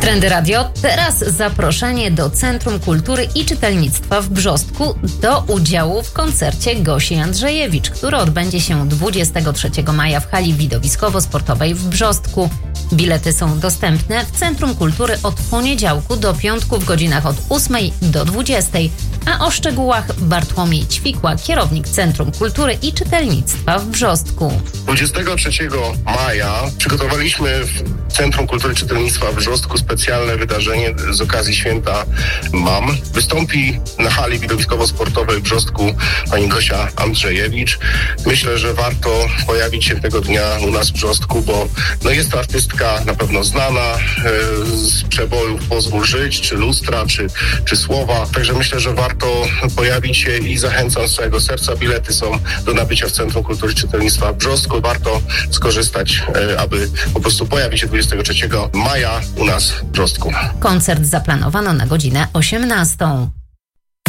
Trendy Radio. Teraz zaproszenie do Centrum Kultury i Czytelnictwa w Brzostku do udziału w koncercie Gosi Andrzejewicz, który odbędzie się 23 maja w hali widowiskowo-sportowej w Brzostku. Bilety są dostępne w Centrum Kultury od poniedziałku do piątku w godzinach od 8 do 20. A o szczegółach Bartłomiej Ćwikła, kierownik Centrum Kultury i Czytelnictwa w Brzostku. 23 maja przygotowaliśmy w Centrum Kultury i Czytelnictwa w Brzostku specjalne wydarzenie z okazji Święta Mam. Wystąpi na hali widowiskowo-sportowej w Brzostku pani Gosia Andrzejewicz. Myślę, że warto pojawić się tego dnia u nas w Brzostku, bo jest to artystka na pewno znana z przebojów Pozwól żyć, czy Lustra, czy Słowa. Także myślę, że warto pojawić się i zachęcam z całego serca. Bilety są do nabycia w Centrum Kultury i Czytelnictwa w Brzostku. Warto skorzystać, aby po prostu pojawić się 23 maja u nas w Brzostku. Koncert zaplanowano na godzinę 18.